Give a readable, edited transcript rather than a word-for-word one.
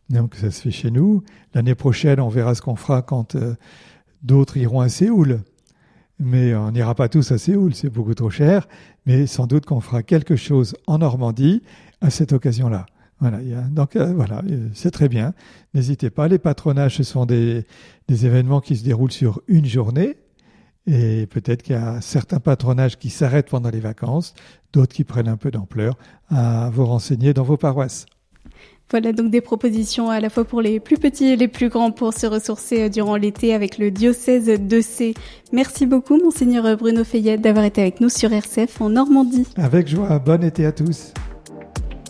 Donc ça se fait chez nous. L'année prochaine, on verra ce qu'on fera quand d'autres iront à Séoul. Mais on n'ira pas tous à Séoul, c'est beaucoup trop cher. Mais sans doute qu'on fera quelque chose en Normandie à cette occasion-là. Voilà, c'est très bien. N'hésitez pas. Les patronages, ce sont des événements qui se déroulent sur une journée. Et peut-être qu'il y a certains patronages qui s'arrêtent pendant les vacances, d'autres qui prennent un peu d'ampleur, à vous renseigner dans vos paroisses. Voilà donc des propositions à la fois pour les plus petits et les plus grands pour se ressourcer durant l'été avec le diocèse de Sées. Merci beaucoup, Monseigneur Bruno Fayette, d'avoir été avec nous sur RCF en Normandie. Avec joie. Bon été à tous.